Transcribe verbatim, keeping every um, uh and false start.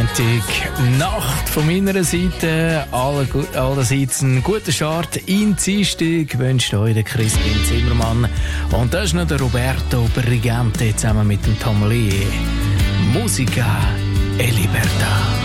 Montagnacht von meiner Seite. Alle, allerseits einen guten Start in die Dienstag wünscht euch der Crispin Zimmermann. Und das ist noch der Roberto Brigante zusammen mit dem Tom Lee. Musica e Libertà.